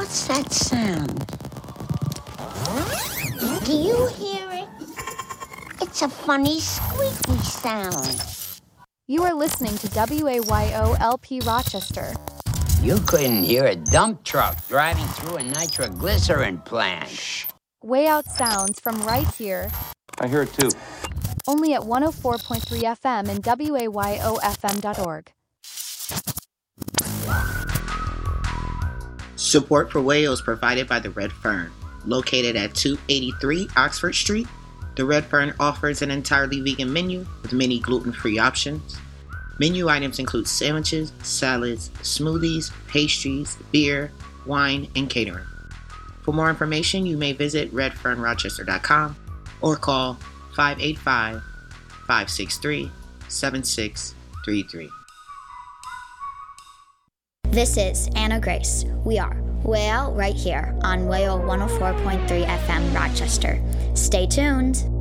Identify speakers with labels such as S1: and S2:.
S1: What's that sound? Do you hear it? It's a funny squeaky sound.
S2: You are listening to WAYO-LP Rochester.
S3: You couldn't hear a dump truck driving through a nitroglycerin plant.
S2: Shh. Way Out sounds from right here.
S4: I hear it too.
S2: Only at 104.3 FM and WAYOFM.org.
S5: Support for WAYO is provided by the Red Fern. Located at 283 Oxford Street, the Red Fern offers an entirely vegan menu with many gluten-free options. Menu items include sandwiches, salads, smoothies, pastries, beer, wine, and catering. For more information, you may visit redfernrochester.com or call 585-563-7633.
S6: This is Anna Grace. We are Way Out right here on WAYO 104.3 FM Rochester. Stay tuned.